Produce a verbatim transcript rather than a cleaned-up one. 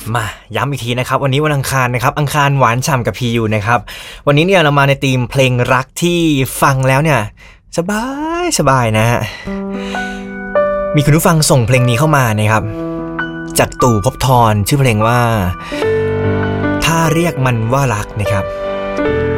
มาย้ำอีกทีนะครับวันนี้วันอังคารนะครับอังคารหวานฉ่ำกับพียูนะครับวันนี้เนี่ยเรามาในธีมเพลงรักที่ฟังแล้วเนี่ยสบายสบายนะฮะมีคุณผู้ฟังส่งเพลงนี้เข้ามานะครับจากตู่ภพธรชื่อเพลงว่าถ้าเรียกมันว่ารักนะครับ